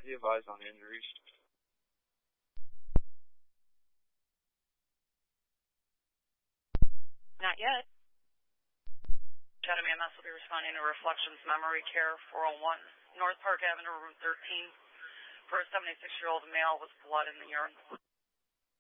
he advised on injuries? Not yet. Chatham EMS will be responding to Reflections Memory Care 401 North Park Avenue, room 13, for a 76-year-old male with blood in the urine.